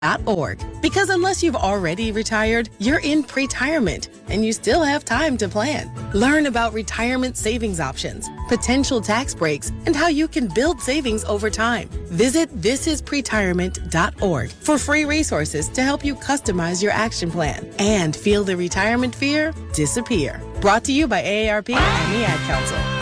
Org. Because unless you've already retired, you're in pre-retirement and you still have time to plan. Learn about retirement savings options, potential tax breaks, and how you can build savings over time. Visit thisispretirement.org for free resources to help you customize your action plan and feel the retirement fear disappear. Brought to you by AARP and the Ad Council.